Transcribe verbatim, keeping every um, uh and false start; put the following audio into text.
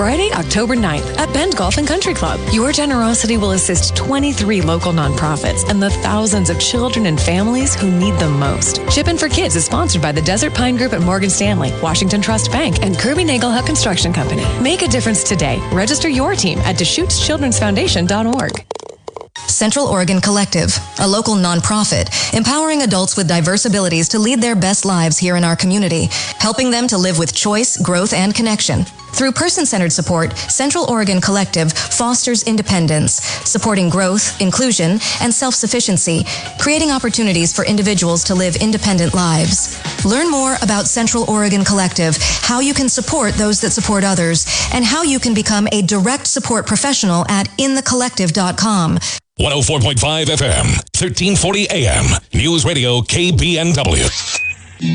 Friday, October ninth at Bend Golf and Country Club. Your generosity will assist twenty-three local nonprofits and the thousands of children and families who need them most. Shipping for Kids is sponsored by the Desert Pine Group at Morgan Stanley, Washington Trust Bank, and Kirby Nagelhut Construction Company. Make a difference today. Register your team at Deschutes Children's Foundation dot org. Central Oregon Collective, a local nonprofit empowering adults with diverse abilities to lead their best lives here in our community, helping them to live with choice, growth, and connection. Through person-centered support, Central Oregon Collective fosters independence, supporting growth, inclusion, and self-sufficiency, creating opportunities for individuals to live independent lives. Learn more about Central Oregon Collective, how you can support those that support others, and how you can become a direct support professional at in the collective dot com. one oh four point five F M, thirteen forty A M, News Radio K B N W.